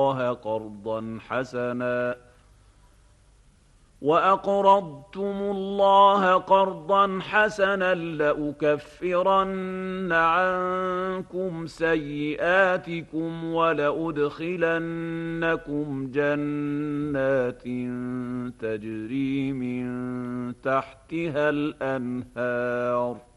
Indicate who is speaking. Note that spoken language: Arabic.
Speaker 1: الله قرضا حسنا وأقرضتم الله قرضا حسنا لأكفرن عنكم سيئاتكم ولأدخلنكم جنات تجري من تحتها الأنهار